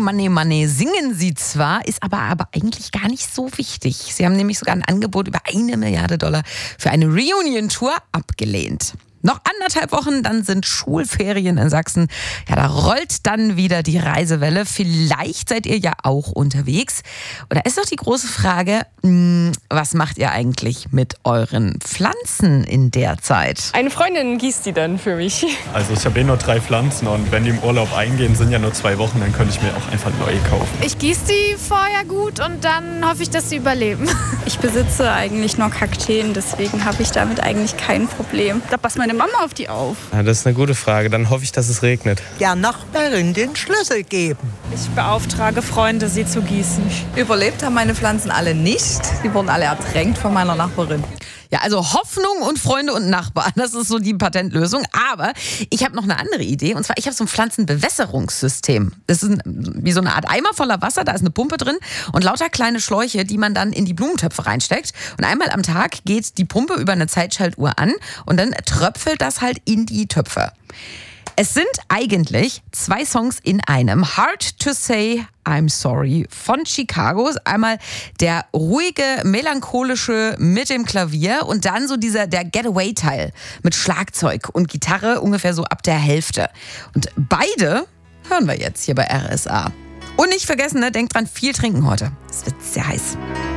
Money, Money singen sie zwar, ist aber eigentlich gar nicht so wichtig. Sie haben nämlich sogar ein Angebot über $1 Milliarde für eine Reunion-Tour abgelehnt. Noch 1,5 Wochen, dann sind Schulferien in Sachsen. Ja, da rollt dann wieder die Reisewelle. Vielleicht seid ihr ja auch unterwegs. Und da ist doch die große Frage, was macht ihr eigentlich mit euren Pflanzen in der Zeit? Eine Freundin gießt die dann für mich. Also ich habe nur 3 Pflanzen und wenn die im Urlaub eingehen, sind ja nur 2 Wochen, dann könnte ich mir auch einfach neue kaufen. Ich gieße die vorher gut und dann hoffe ich, dass sie überleben. Ich besitze eigentlich nur Kakteen, deswegen habe ich damit eigentlich kein Problem. Da passt meine Mama auf die auf. Ja, das ist eine gute Frage. Dann hoffe ich, dass es regnet. Der Nachbarin den Schlüssel geben. Ich beauftrage Freunde, sie zu gießen. Überlebt haben meine Pflanzen alle nicht. Die wurden alle ertränkt von meiner Nachbarin. Ja, also Hoffnung und Freunde und Nachbarn, das ist so die Patentlösung. Aber ich habe noch eine andere Idee. Und zwar, ich habe so ein Pflanzenbewässerungssystem. Das ist wie so eine Art Eimer voller Wasser, da ist eine Pumpe drin und lauter kleine Schläuche, die man dann in die Blumentöpfe reinsteckt. Und einmal am Tag geht die Pumpe über eine Zeitschaltuhr an und dann tröpfelt das halt in die Töpfe. Es sind eigentlich 2 Songs in einem. Hard to Say I'm Sorry von Chicago. Einmal der ruhige, melancholische mit dem Klavier und dann so der Getaway-Teil mit Schlagzeug und Gitarre ungefähr so ab der Hälfte. Und beide hören wir jetzt hier bei RSA. Und nicht vergessen, denkt dran, viel trinken heute. Es wird sehr heiß.